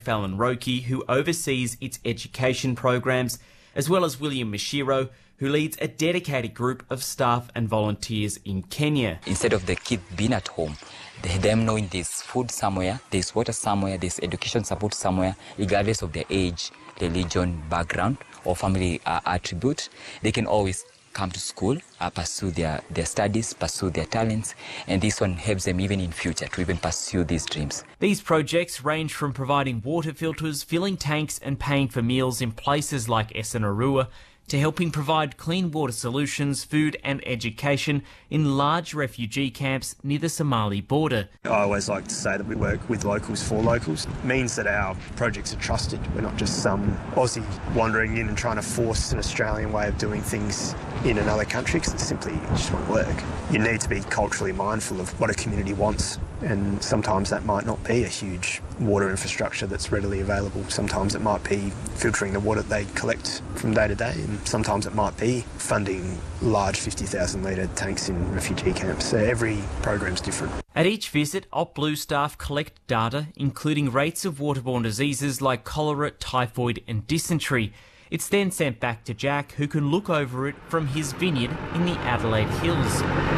Fallon Roki, who oversees its education programs, as well as William Mashiro, who leads a dedicated group of staff and volunteers in Kenya. Instead of the kids being at home, them knowing there's food somewhere, there's water somewhere, there's education support somewhere, regardless of their age, religion, background, or family attribute, they can always come to school, pursue their studies, pursue their talents, and this one helps them even in future to even pursue these dreams. These projects range from providing water filters, filling tanks and paying for meals in places like Essanarua to helping provide clean water solutions, food and education in large refugee camps near the Somali border. I always like to say that we work with locals for locals. It means that our projects are trusted. We're not just some Aussie wandering in and trying to force an Australian way of doing things in another country, because it simply just won't work. You need to be culturally mindful of what a community wants, and sometimes that might not be a huge water infrastructure that's readily available. Sometimes it might be filtering the water they collect from day to day, and sometimes it might be funding large 50,000 litre tanks in refugee camps. So every program's different. At each visit, OpBlue staff collect data, including rates of waterborne diseases like cholera, typhoid and dysentery. It's then sent back to Jack, who can look over it from his vineyard in the Adelaide Hills.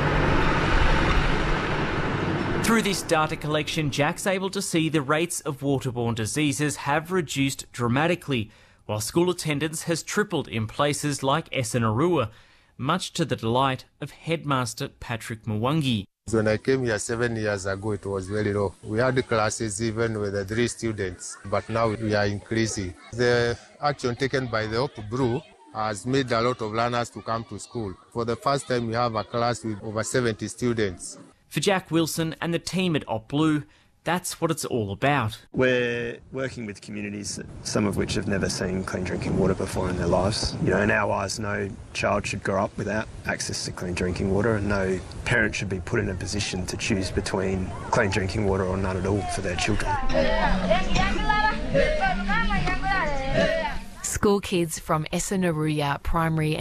Through this data collection, Jack's able to see the rates of waterborne diseases have reduced dramatically, while school attendance has tripled in places like Essanarua, much to the delight of Headmaster Patrick Mwangi. When I came here 7 years ago, it was very low. We had classes even with 3 students, but now we are increasing. The action taken by the OpBlue has made a lot of learners to come to school. For the first time, we have a class with over 70 students. For Jack Wilson and the team at OpBlue, that's what it's all about. We're working with communities, some of which have never seen clean drinking water before in their lives. You know, in our eyes, no child should grow up without access to clean drinking water, and no parent should be put in a position to choose between clean drinking water or none at all for their children. School kids from Essanarua Primary